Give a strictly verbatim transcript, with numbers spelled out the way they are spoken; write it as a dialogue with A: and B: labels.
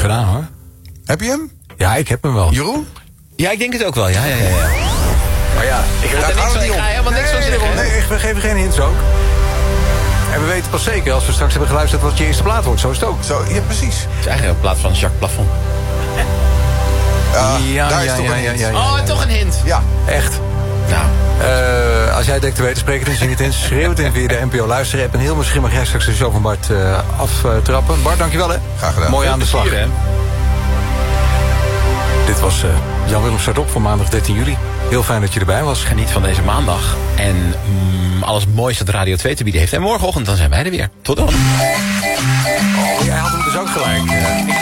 A: gedaan, hoor.
B: Heb je hem?
A: Ja, ik heb hem wel.
B: Jeroen?
C: Ja, ik denk het ook wel. Ja, ja, ja. ja.
A: Maar ja, ik ga,
B: Daar
A: niks
B: gaat het
A: van,
B: niet
A: ik
B: om.
A: ga helemaal niks van zeggen. Nee, echt, we geven geen hints ook. En we weten pas zeker als we straks hebben geluisterd wat je eerste plaat wordt. Zo is het ook.
B: Zo, ja, precies.
C: Het is eigenlijk een plaat van Jacques Plafond.
B: Ja,
A: Ja,
B: daar is
A: ja,
B: toch
A: ja,
B: een
A: ja,
B: hint.
A: ja, ja.
C: Oh, toch een hint.
B: Ja.
A: Echt.
C: Nou,
A: Uh, als jij het denkt te weten, spreek het in, zing het in, schreeuw het in via de N P O Luisterapp. En heel misschien mag jij straks de show van Bart uh, aftrappen. Bart, dankjewel hè.
B: Graag gedaan.
A: Mooi aan de slag.
C: plezier, hè?
A: Dit was uh, Jan-Willem Start-op voor maandag dertien juli. Heel fijn dat je erbij was.
C: Geniet van deze maandag. En mm, alles moois dat Radio twee te bieden heeft. En morgenochtend dan zijn wij er weer. Tot dan.
A: Oh, jij had hem dus ook gelijk. Uh,